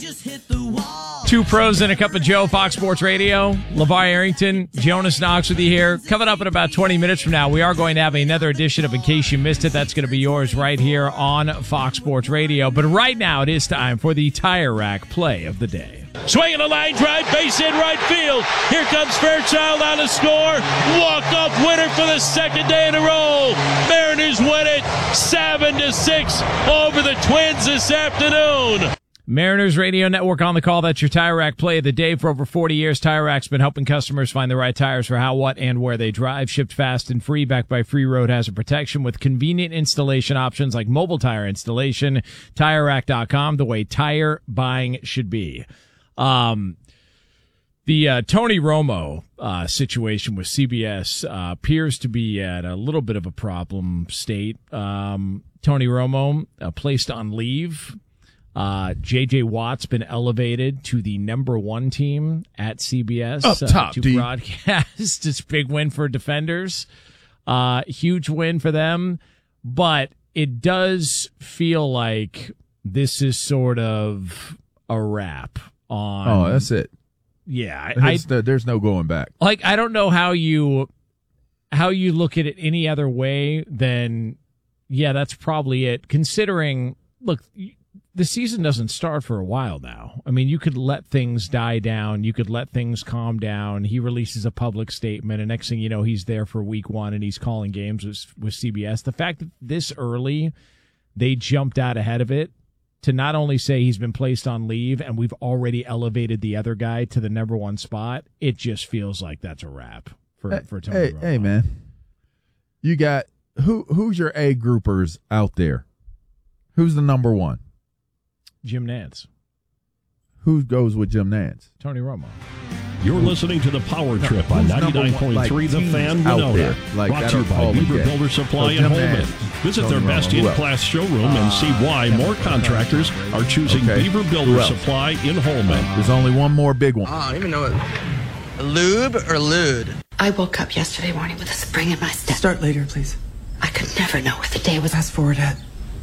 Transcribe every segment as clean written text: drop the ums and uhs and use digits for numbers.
Two pros and a cup of Joe, Fox Sports Radio. LeVar Arrington, Jonas Knox with you here. Coming up in about 20 minutes from now, we are going to have another edition of In Case You Missed It. That's going to be yours right here on Fox Sports Radio. But right now, it is time for the Tire Rack play of the day. Swinging a line drive, base in right field. Here comes Fairchild on the score. Walk-off winner for the second day in a row. Mariners win it 7-6 over the Twins this afternoon. Mariners Radio Network on the call. That's your Tire Rack play of the day. For over 40 years, Tire Rack's been helping customers find the right tires for how, what, and where they drive. Shipped fast and free, backed by free road hazard protection with convenient installation options like mobile tire installation. TireRack.com, the way tire buying should be. The Tony Romo situation with CBS appears to be at a little bit of a problem state. Tony Romo placed on leave. J.J. Watt's been elevated to the number one team at CBS up top to broadcast. It's a big win for defenders. Huge win for them. But it does feel like this is sort of a wrap on. Oh, that's it. Yeah. There's no going back. Like, I don't know how you look at it any other way than, yeah, that's probably it. Considering, look, the season doesn't start for a while now. I mean, you could let things die down. You could let things calm down. He releases a public statement, and next thing you know, he's there for week one, and he's calling games with CBS. The fact that this early they jumped out ahead of it to not only say he's been placed on leave and we've already elevated the other guy to the number one spot, it just feels like that's a wrap for Tony Romo. Hey, man. You got who's your A groupers out there? Who's the number one? Jim Nantz. Who goes with Jim Nantz? Tony Romo. You're listening to the Power Trip on 99.3 The Fan Winona. Brought to you by Beaver Builder Supply in Holman. Visit their best in-class showroom and see why more contractors are choosing Beaver Builder Supply in Holman. There's only one more big one. Oh, I don't even know it. Lube or lewd? I woke up yesterday morning with a spring in my step. Start later, please. I could never know what the day was. Fast forward ahead.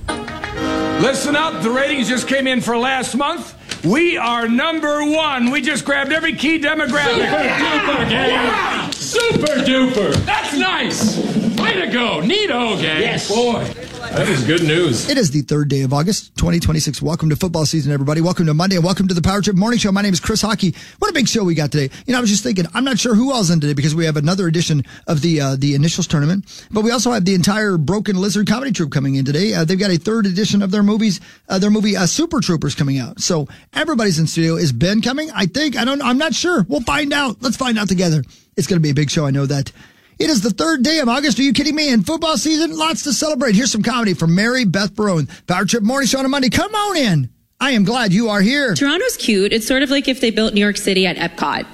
Listen up, the ratings just came in for last month. We are number one. We just grabbed every key demographic. Super duper, gang. Super duper. That's nice. Way to go. Neato, gang. Yes. Boy, that is good news. It is the third day of August, 2026. Welcome to football season, everybody. Welcome to Monday, and welcome to the Power Trip Morning Show. My name is Chris Hockey. What a big show we got today. You know, I was just thinking, I'm not sure who else in today because we have another edition of the Initials Tournament, but we also have the entire Broken Lizard comedy troupe coming in today. They've got a third edition of their movie Super Troopers coming out. So everybody's in studio. Is Ben coming? I'm not sure. We'll find out. Let's find out together. It's going to be a big show. I know that. It is the third day of August. Are you kidding me? In football season, lots to celebrate. Here's some comedy from Mary Beth Barone. Power Trip Morning Show on a Monday. Come on in. I am glad you are here. Toronto's cute. It's sort of like if they built New York City at Epcot.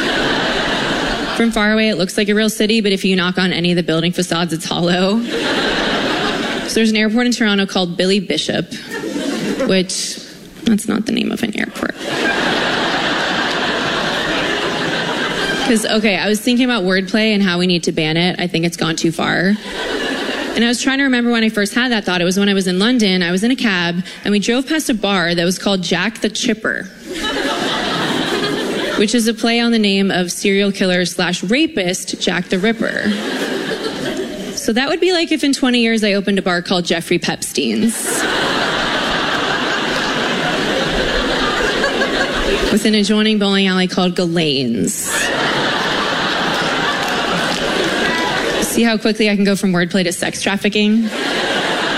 From far away, it looks like a real city, but if you knock on any of the building facades, it's hollow. So there's an airport in Toronto called Billy Bishop, which, that's not the name of an airport. Because, I was thinking about wordplay and how we need to ban it. I think it's gone too far. And I was trying to remember when I first had that thought. It was when I was in London. I was in a cab, and we drove past a bar that was called Jack the Chipper, which is a play on the name of serial killer / rapist Jack the Ripper. So that would be like if in 20 years I opened a bar called Jeffrey Pepstein's. With an adjoining bowling alley called Ghislaine's. See how quickly I can go from wordplay to sex trafficking?